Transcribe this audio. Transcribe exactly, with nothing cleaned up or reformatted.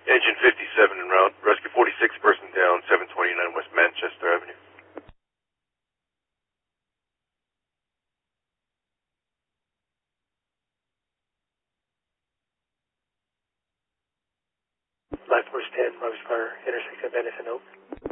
Engine fifty-seven en route. Rescue forty-six person down, seven twenty-nine West Manchester Avenue. Life Force ten, Rose Fire, intersection of Venice and Oak.